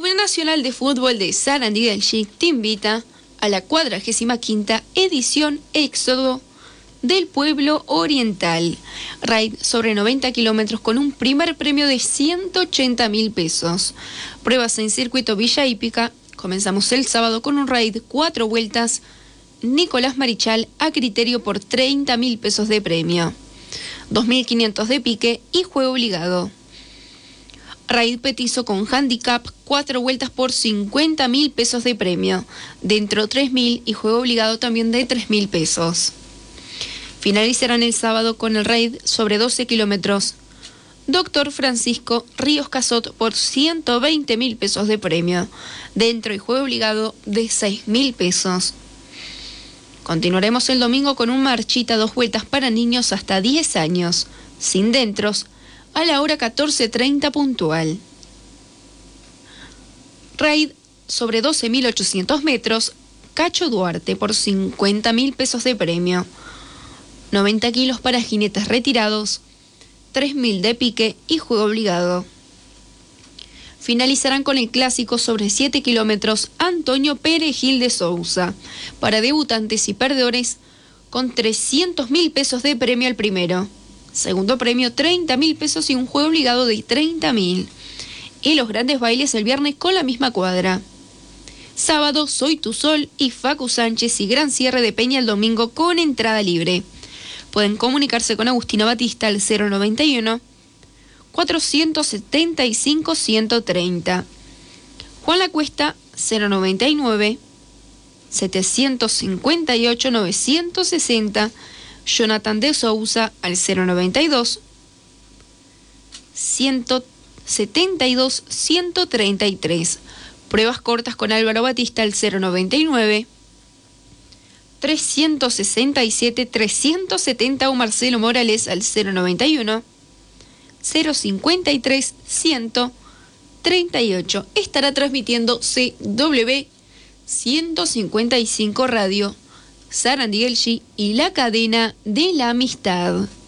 Club Nacional de Fútbol de Sarandí del Chic te invita a la 45ª edición Éxodo del Pueblo Oriental. Raid sobre 90 kilómetros con un primer premio de 180.000 pesos. Pruebas en circuito Villa Hípica. Comenzamos el sábado con un raid 4 vueltas. Nicolás Marichal a criterio por 30.000 pesos de premio. 2.500 de pique y juego obligado. Raid petizo con handicap 4 vueltas por 50.000 pesos de premio. Dentro 3.000 y juego obligado también de 3.000 pesos. Finalizarán el sábado con el raid sobre 12 kilómetros. Doctor Francisco Ríos Casot por 120.000 pesos de premio. Dentro y juego obligado de 6.000 pesos. Continuaremos el domingo con un marchita 2 vueltas para niños hasta 10 años, sin dentros, a la hora 14:30 puntual. Raid sobre 12.800 metros, Cacho Duarte por 50.000 pesos de premio. 90 kilos para jinetes retirados, 3.000 de pique y juego obligado. Finalizarán con el clásico sobre 7 kilómetros Antonio Perejil de Sousa, para debutantes y perdedores, con 300.000 pesos de premio al primero. Segundo premio 30.000 pesos y un juego obligado de 30.000. Y los grandes bailes el viernes con la misma cuadra. Sábado Soy Tu Sol y Facu Sánchez y gran cierre de Peña el domingo con entrada libre. Pueden comunicarse con Agustina Batista al 091 475 130. Juan Lacuesta 099 758 960. Jonathan de Sousa al 092 172 133. Pruebas cortas con Álvaro Batista al 099 367 370 o Marcelo Morales al 091 053 138. Estará transmitiendo CW 155 Radio, Sarandí Elchi y la cadena de la amistad.